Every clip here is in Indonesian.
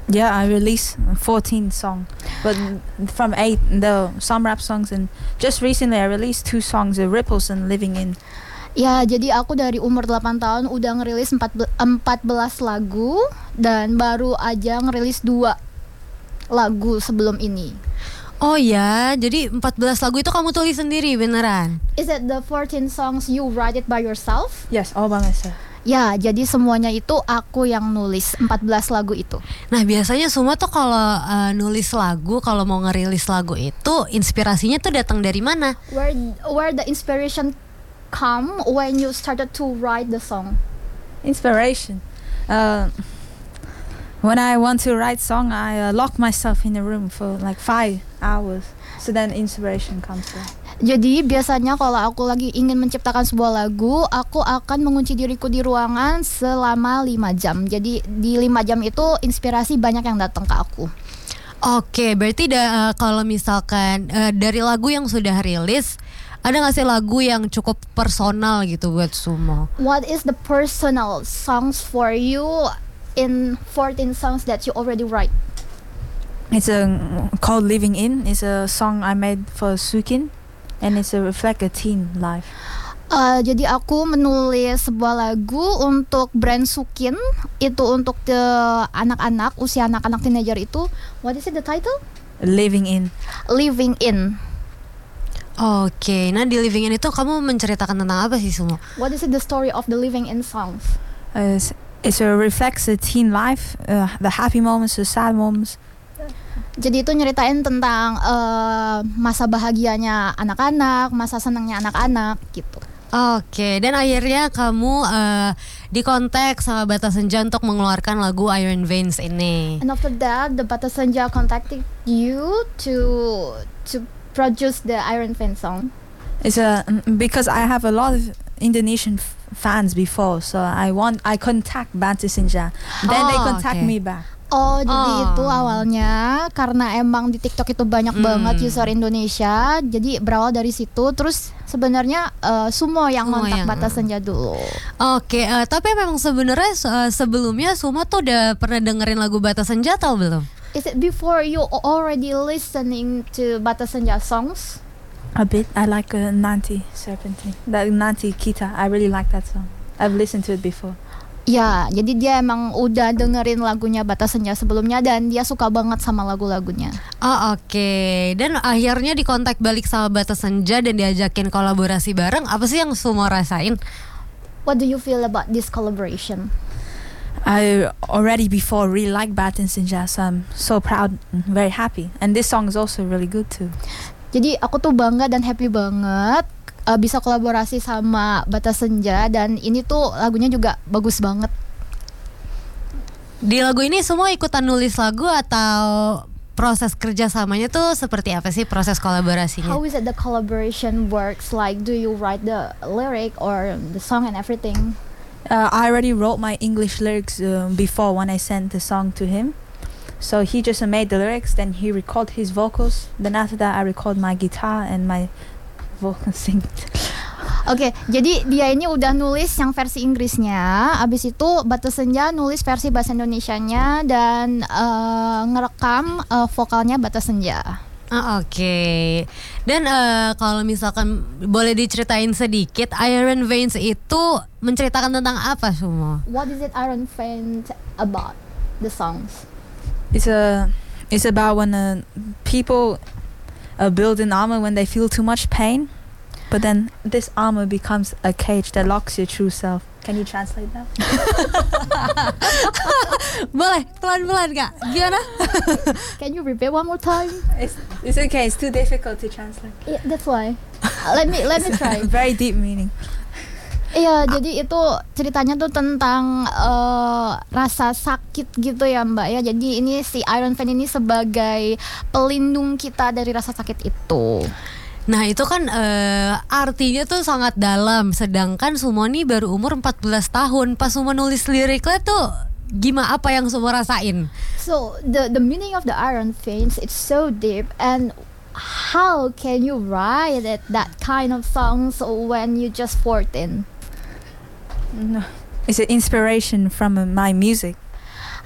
Yeah, I released 14 songs, but from 8 the some rap songs, and just recently I released 2 songs, Ripples and Living In. Ya, jadi aku dari umur 8 tahun udah ngerilis 14 lagu dan baru aja ngerilis 2 lagu sebelum ini. Oh ya, jadi 14 lagu itu kamu tulis sendiri beneran? Is it the 14 songs you write it by yourself? Yes, all by myself. Ya, jadi semuanya itu aku yang nulis 14 lagu itu. Nah biasanya semua tuh kalau nulis lagu, kalau mau ngerilis lagu itu inspirasinya tuh datang dari mana? Where the inspiration come when you started to write the song? Inspiration. When I want to write song, I lock myself in a room for like 5 hours. So then inspiration comes from. Jadi biasanya kalau aku lagi ingin menciptakan sebuah lagu, aku akan mengunci diriku di ruangan selama 5 jam. Jadi di 5 jam itu inspirasi banyak yang datang ke aku. Oke, berarti kalau misalkan dari lagu yang sudah rilis, ada gak sih lagu yang cukup personal gitu buat Sumo? What is the personal songs for you in 14 songs that you already write? It's called Living In. It's a song I made for Sukin, and it's reflect a teen life. Jadi aku menulis sebuah lagu untuk brand Sukin, itu untuk anak-anak, usia anak-anak teenager itu. What is it the title? Living In. Living In. Oke, nah di Living In itu kamu menceritakan tentang apa sih Sumo? What is it the story of the Living In songs? It reflects the teen life, the happy moments, the sad moments. Jadi itu nyeritain tentang masa bahagianya anak-anak, masa senangnya anak-anak gitu. Oke, dan akhirnya kamu dikontak sama Bata Senja untuk mengeluarkan lagu Iron Veins ini. And after that, the Bata Senja contacted you to produce the Iron Veins song. It's because I have a lot of Indonesian fans before, so I contact Bata Senja. Then they contact me back. Oh, jadi itu awalnya karena emang di TikTok itu banyak banget user Indonesia, jadi berawal dari situ. Terus sebenarnya Sumo yang kontak Bata Senja dulu. Oke, tapi memang sebenarnya sebelumnya Sumo tuh udah pernah dengerin lagu Bata Senja atau belum? Is it before you already listening to Bata Senja songs? A bit. I like Nanti Serpentine, that Nanti Kita. I really like that song. I've listened to it before. Ya, jadi dia emang udah dengerin lagunya Bata Senja sebelumnya dan dia suka banget sama lagu-lagunya. Oh oke. Dan akhirnya dikontak balik sama Bata Senja dan diajakin kolaborasi bareng. Apa sih yang Sumo rasain? What do you feel about this collaboration? I already before really liked Bata Senja, so I'm so proud and very happy. And this song is also really good too. Jadi aku tuh bangga dan happy banget bisa kolaborasi sama Bata Senja, dan ini tuh lagunya juga bagus banget. Di lagu ini semua ikutan nulis lagu atau proses kerjasamanya tuh seperti apa sih, proses kolaborasinya? How is it the collaboration works? Like, do you write the lyric or the song and everything? I already wrote my English lyrics before when I sent the song to him. So he just made the lyrics, then he recorded his vocals. Then after that I record my guitar and my Oke, jadi dia ini udah nulis yang versi Inggrisnya, abis itu Bata Senja nulis versi bahasa Indonesianya dan ngerekam vokalnya Bata Senja. Oke. Dan kalau misalkan boleh diceritain sedikit, Iron Veins itu menceritakan tentang apa, Sumo? What is it Iron Veins about, the songs? It's about when people build an armor when they feel too much pain, but then this armor becomes a cage that locks your true self. Can you translate that? Boleh, pelan-pelan Kak. Gimana? Can you repeat one more time? It's okay. It's too difficult to translate. Yeah, that's why. Let me try. Very deep meaning. Iya, jadi itu ceritanya tuh tentang rasa sakit gitu ya Mbak ya. Jadi ini si Iron Veins ini sebagai pelindung kita dari rasa sakit itu. Nah itu kan artinya tuh sangat dalam. Sedangkan Sumo nih baru umur 14 tahun. Pas Sumo nulis liriknya tuh gimana, apa yang Sumo rasain? So the meaning of the Iron Veins, it's so deep, and how can you write that kind of songs when you just 14? No, it's an inspiration from my music.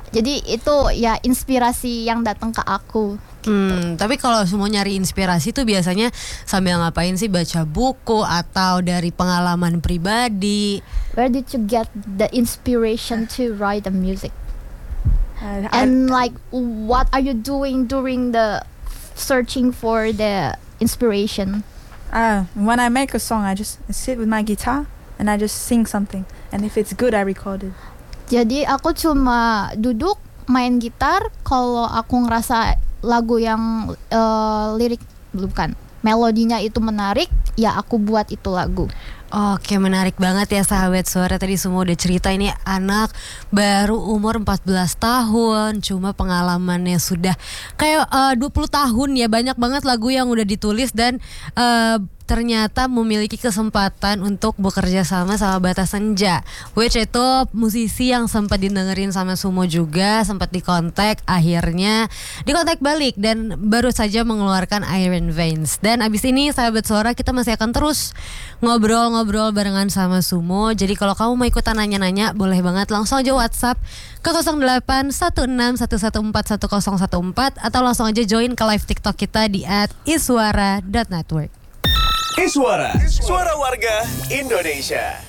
Jadi itu ya inspirasi yang datang ke aku. Tapi kalau semua nyari inspirasi tuh biasanya sambil ngapain sih? Baca buku atau dari pengalaman pribadi? Where did you get the inspiration to write the music? I- And like, what are you doing during the searching for the inspiration? When I make a song, I just sit with my guitar and I just sing something. And if it's good, I record it. Jadi aku cuma duduk main gitar. Kalau aku ngerasa lagu yang lirik bukan melodinya itu menarik, ya aku buat itu lagu. Oke, menarik banget ya sahabat suara. Tadi semua udah cerita, ini anak baru umur 14 tahun, cuma pengalamannya sudah kayak 20 tahun ya. Banyak banget lagu yang udah ditulis dan ternyata memiliki kesempatan untuk bekerja sama Bata Senja, which itu musisi yang sempat didengerin sama Sumo juga, sempat dikontak, akhirnya dikontak balik dan baru saja mengeluarkan Iron Veins. Dan abis ini sahabat suara, kita masih akan terus ngobrol-ngobrol barengan sama Sumo. Jadi kalau kamu mau ikutan nanya-nanya, boleh banget langsung aja WhatsApp ke 0816114114 atau langsung aja join ke live TikTok kita di @iswara.network. Iswara, suara warga Indonesia.